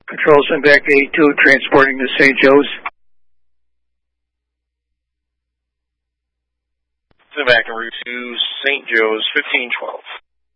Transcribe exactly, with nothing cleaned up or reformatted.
Control, send back to eight two, transporting to Saint Joe's. Send back en route to Saint Joe's, fifteen twelve.